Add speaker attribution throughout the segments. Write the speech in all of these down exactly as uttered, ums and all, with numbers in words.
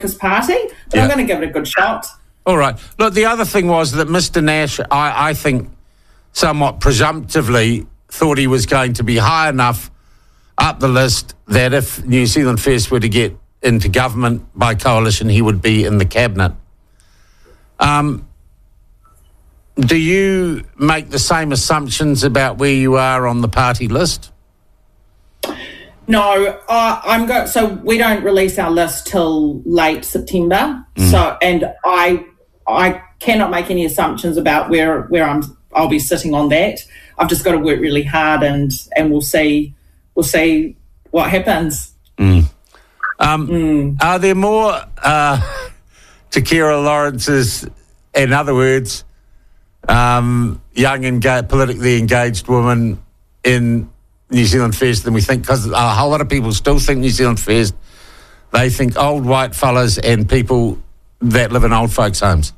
Speaker 1: Workers' Party, but yeah. I'm going to give it a good shot.
Speaker 2: All right. Look, the other thing was that Mister Nash, I, I think, somewhat presumptively thought he was going to be high enough up the list that if New Zealand First were to get into government by coalition, he would be in the cabinet. Um, do you make the same assumptions about where you are on the party list?
Speaker 1: No, uh, I'm go- so we don't release our list till late September. Mm. So, and I, I cannot make any assumptions about where where I'm. I'll be sitting on that. I've just got to work really hard, and and we'll see. We'll see what happens.
Speaker 2: Mm. Um, mm. Are there more uh, Takira Lawrence's, in other words, um, young and ga- politically engaged women in New Zealand First than we think? Because a whole lot of people still think New Zealand First. They think old white fellas and people that live in old folks' homes.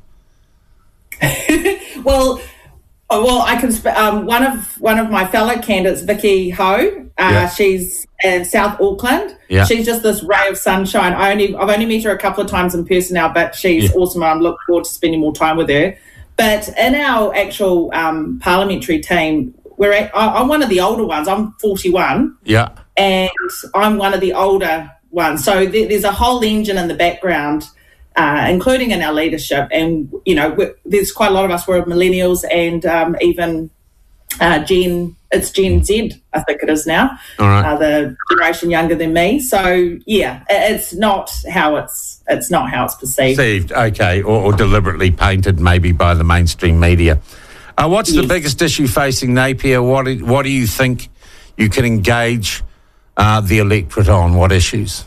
Speaker 1: well, well, I can. Sp- um, one of one of my fellow candidates, Vicky Ho. Uh, yeah. She's in South Auckland.
Speaker 2: Yeah.
Speaker 1: She's just this ray of sunshine. I only I've only met her a couple of times in person now, but she's yeah. awesome. I'm looking forward to spending more time with her. But in our actual um, parliamentary team, we're at, I'm one of the older ones. I'm forty-one.
Speaker 2: Yeah.
Speaker 1: And I'm one of the older ones. So there, there's a whole engine in the background, uh, including in our leadership. And, you know, there's quite a lot of us who are millennials and um, even uh, Gen, it's Gen Z, I think it is now.
Speaker 2: All right.
Speaker 1: Uh, the generation younger than me. So, yeah, it's not how it's, it's not how it's perceived.
Speaker 2: Perceived, okay, or, or deliberately painted maybe by the mainstream media. Uh, what's yes. the biggest issue facing Napier? What do, what do you think you can engage uh, the electorate on? What issues?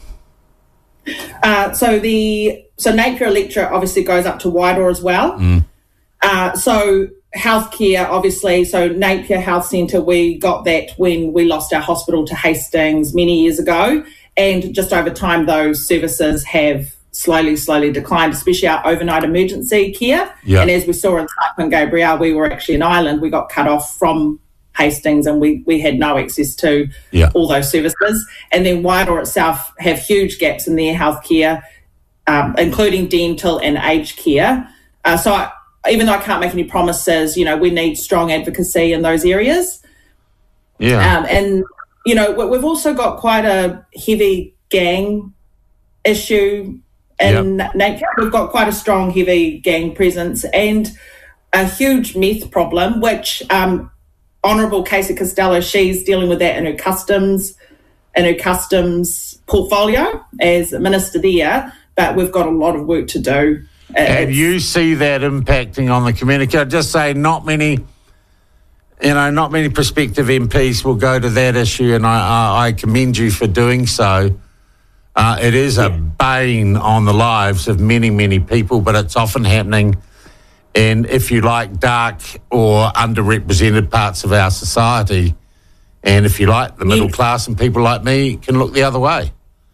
Speaker 1: Uh, so the so Napier electorate obviously goes up to Wairoa as well.
Speaker 2: Mm.
Speaker 1: Uh, so healthcare, obviously, so Napier Health Centre, we got that when we lost our hospital to Hastings many years ago, and just over time those services have slowly, slowly declined, especially our overnight emergency care.
Speaker 2: Yeah.
Speaker 1: And as we saw in Cyclone Gabrielle, we were actually an island. We got cut off from Hastings and we, we had no access to
Speaker 2: yeah.
Speaker 1: all those services. And then Wairoa itself have huge gaps in their healthcare, um, including dental and aged care. Uh, so I, even though I can't make any promises, you know, we need strong advocacy in those areas.
Speaker 2: Yeah.
Speaker 1: Um, and, you know, we've also got quite a heavy gang issue in yep. Napier. We've got quite a strong, heavy gang presence and a huge meth problem, which um, Honourable Casey Costello, she's dealing with that in her customs, in her customs portfolio as minister there. But we've got a lot of work to do.
Speaker 2: And it's, you see that impacting on the community? I'd just say not many, you know, not many prospective M Ps will go to that issue, and I, I, I commend you for doing so. Uh, it is a bane on the lives of many, many people, but it's often happening in, if you like, dark or underrepresented parts of our society. And if you like, the middle class and people like me can look the other way.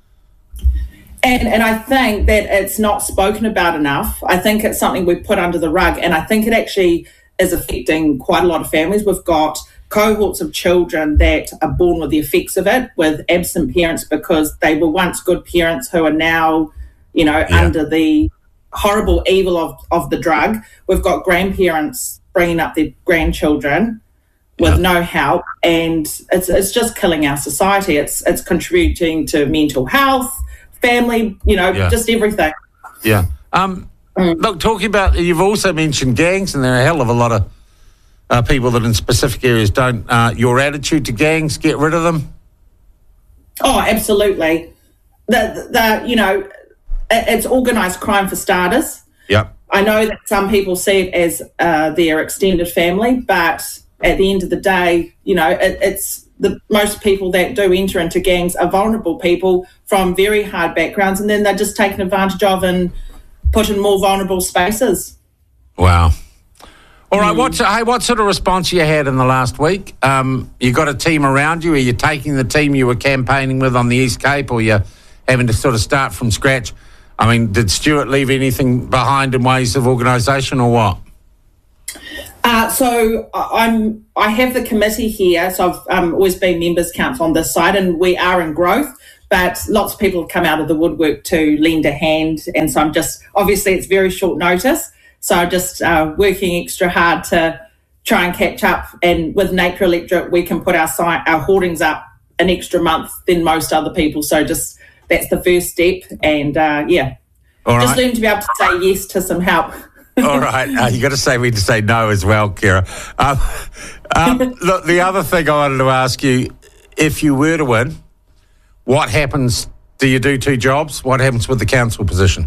Speaker 1: And and I think that it's not spoken about enough. I think it's something we put under the rug, and I think it actually is affecting quite a lot of families. We've got cohorts of children that are born with the effects of it, with absent parents because they were once good parents who are now, you know, yeah. under the horrible evil of, of the drug. We've got grandparents bringing up their grandchildren with yeah. no help, and it's it's just killing our society. It's it's contributing to mental health, family, you know, yeah. just everything.
Speaker 2: Yeah. Um. Mm. Look, talking about, you've also mentioned gangs, and there are a hell of a lot of Uh, people that in specific areas don't. Uh, your attitude to gangs, get rid of them?
Speaker 1: Oh, absolutely. The, the you know, it, it's organised crime for starters.
Speaker 2: Yep.
Speaker 1: I know that some people see it as uh, their extended family, but at the end of the day, you know, it, it's the most people that do enter into gangs are vulnerable people from very hard backgrounds, and then they're just taken advantage of and put in more vulnerable spaces.
Speaker 2: Wow. All right, what, hey, what sort of response you had in the last week? Um, you got a team around you? Are you taking the team you were campaigning with on the East Cape, or you're having to sort of start from scratch? I mean, did Stuart leave anything behind in ways of organisation or what?
Speaker 1: Uh, so I'm, I have the committee here, so I've um, always been members' council on this side, and we are in growth. but lots of people have come out of the woodwork to lend a hand. And so I'm just, obviously it's very short notice, so I'm just uh, working extra hard to try and catch up. And with Napier Electric, we can put our sign, our hoardings up an extra month than most other people. So just that's the first step. And uh, yeah,
Speaker 2: All
Speaker 1: just
Speaker 2: right.
Speaker 1: learn to be able to say yes to some help.
Speaker 2: All right. Uh, you got to say me to say no as well, Kira. Um, um, look, the other thing I wanted to ask you, if you were to win, what happens? Do you do two jobs? What happens with the council position?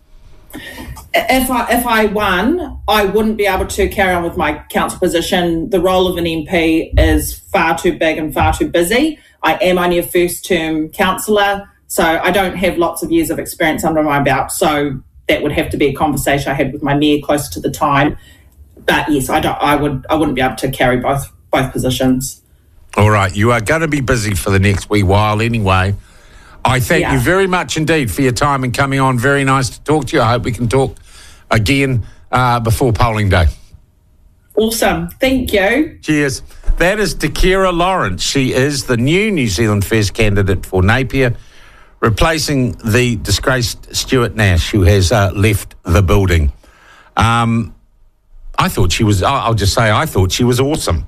Speaker 1: If I if I won, I wouldn't be able to carry on with my council position. The role of an M P is far too big and far too busy. I am only a first-term councillor, so I don't have lots of years of experience under my belt. So that would have to be a conversation I had with my mayor closer to the time. But yes, I don't. I would. I wouldn't be able to carry both both positions.
Speaker 2: All right. You are going to be busy for the next wee while anyway. I thank
Speaker 1: Yeah.
Speaker 2: you very much indeed for your time and coming on. Very nice to talk to you. I hope we can talk again uh, before polling day.
Speaker 1: Awesome. Thank you.
Speaker 2: Cheers. That is Takira Lawrence. She is the new New Zealand First candidate for Napier, replacing the disgraced Stuart Nash, who has uh, left the building. Um, I thought she was, I'll just say, I thought she was awesome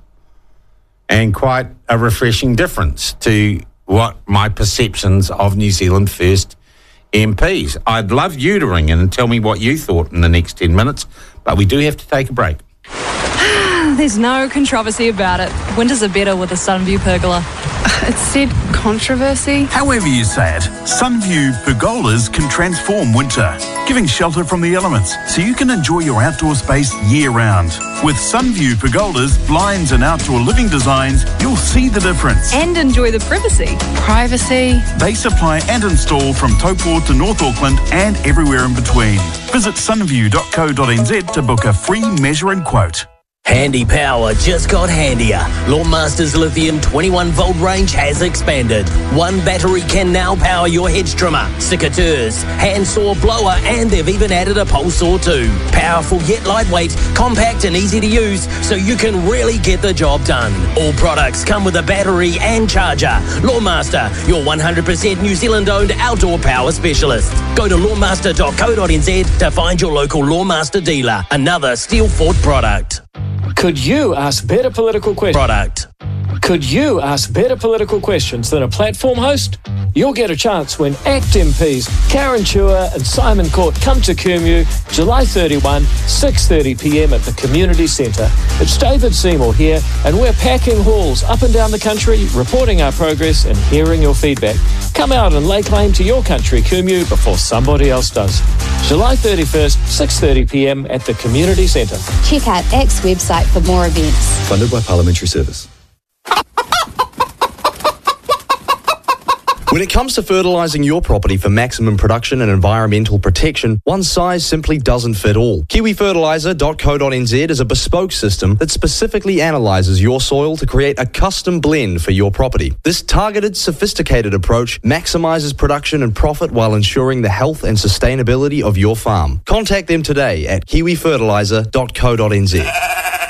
Speaker 2: and quite a refreshing difference to what my perceptions of New Zealand First M Ps. I'd love you to ring in and tell me what you thought in the next ten minutes, but we do have to take a break.
Speaker 3: There's no controversy about it. Winters are better with a Sunview pergola.
Speaker 4: It said controversy.
Speaker 5: However you say it, Sunview pergolas can transform winter, giving shelter from the elements so you can enjoy your outdoor space year-round. With Sunview pergolas, blinds and outdoor living designs, you'll see the difference.
Speaker 3: And enjoy the privacy.
Speaker 4: Privacy.
Speaker 5: They supply and install from Taupo to North Auckland and everywhere in between. Visit sunview dot co dot n z to book a free measure and quote.
Speaker 6: Handy Power just got handier. Lawnmaster's lithium twenty-one volt range has expanded. One battery can now power your hedge trimmer, secateurs, handsaw, blower, and they've even added a pole saw too. Powerful yet lightweight, compact and easy to use, so you can really get the job done. All products come with a battery and charger. Lawnmaster, your one hundred percent New Zealand-owned outdoor power specialist. Go to lawnmaster dot co dot n z to find your local Lawnmaster dealer. Another Steel Fort product.
Speaker 7: Could you ask better political questions?
Speaker 6: Product.
Speaker 7: Could you ask better political questions than a platform host? You'll get a chance when ACT M Ps Karen Chua and Simon Court come to Kumeu July thirty-first, six thirty p m at the Community Centre. It's David Seymour here, and we're packing halls up and down the country, reporting our progress and hearing your feedback. Come out and lay claim to your country, Kumeu, before somebody else does. July thirty-first, six thirty p m at the Community Centre.
Speaker 8: Check out ACT's website for more events.
Speaker 9: Funded by Parliamentary Service. When it comes to fertilising your property for maximum production and environmental protection, one size simply doesn't fit all. kiwi fertiliser dot co dot n z is a bespoke system that specifically analyses your soil to create a custom blend for your property. This targeted, sophisticated approach maximises production and profit while ensuring the health and sustainability of your farm. Contact them today at kiwi fertiliser dot co dot n z.